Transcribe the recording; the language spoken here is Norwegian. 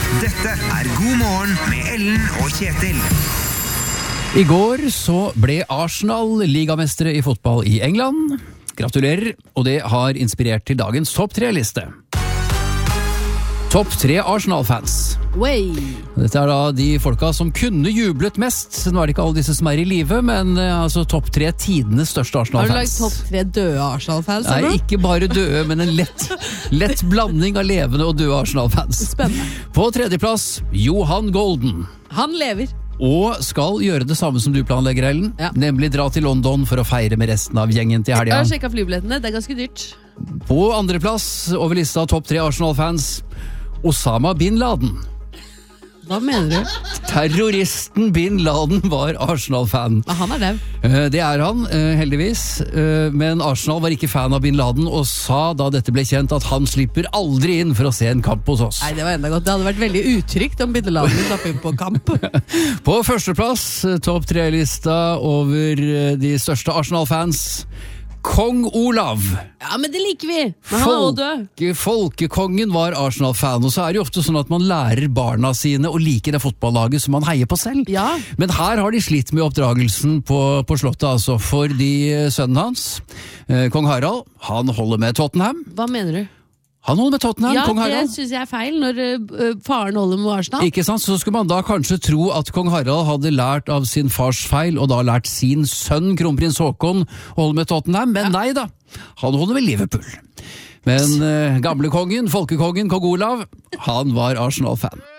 Dette God morgen med Ellen og Kjetil. I går så ble Arsenal ligamestere i fotball i England. Gratulerer, og det har inspirert til dagens topp 3-liste. Topp 3 Arsenal-fans. Way. Dette er da de folka som kunne jublet mest. Nå er det ikke alle disse som er i live, men altså topp 3 tidenes største Arsenal-fans. Har du lagt topp 3 døde Arsenal-fans? Nei, ikke bare døde, men en lett blanding av levende og døde Arsenal-fans. Spennende. På tredjeplass, Johan Golden. Han lever. Og skal gjøre det samme som du planlegger, Ellen. Ja. Nemlig dra til London for å feire med resten av gjengen til Jeg helga. har sjekket flybillettene, det er ganske dyrt. På andreplass over lista av topp 3 Arsenal-fans, Osama Bin Laden. Hva mener du? Terroristen Bin Laden var Arsenal-fan. Ja, han er død. Det er han, heldigvis. Men Arsenal var ikke fan av Bin Laden og sa da dette ble kjent at han slipper aldri inn for å se en kamp hos oss. Nei, det var enda godt. Det hadde vært veldig utrygt om Bideladen slapp inn på kamp. På førsteplass, topp 3-lista over de største Arsenal-fans, Kong Olav. Ja, men det liker vi. Men han er også død. Folkekongen var Arsenal-fan, og så er det jo ofte sånn at man lærer barna sine å like det fotballaget som man heier på selv. Ja. Men her har de slitt med oppdragelsen på slottet, altså, fordi sønnen hans, Kong Harald, han holder med Tottenham. Hva mener du? Han holder med Tottenham, Ja, Kong det Harald. synes jeg er feil når faren holder med Arsenal. Ikke sant, så skulle man da kanskje tro at Kong Harald hadde lært av sin fars feil, og da lært sin sønn, kronprins Håkon, å holde med Tottenham, men nei da, han holder med Liverpool. Men gamle kongen, folkekongen, Kong Olav, han var Arsenal-fan.